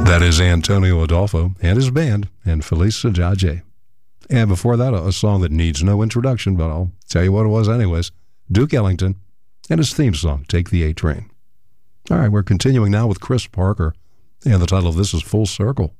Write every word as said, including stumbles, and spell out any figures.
That is Antonio Adolfo and his band and Feliz Sajaje. And before that, a, a song that needs no introduction, but I'll tell you what it was anyways. Duke Ellington and his theme song, Take the A Train. All right, we're continuing now with Chris Parker, and the title of this is Full Circle.